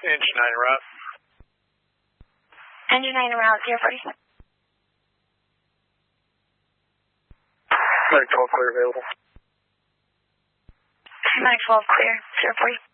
Engine 9 route. Engine 9 route, 040. Medic 12 clear available. Medic 12 clear, 040.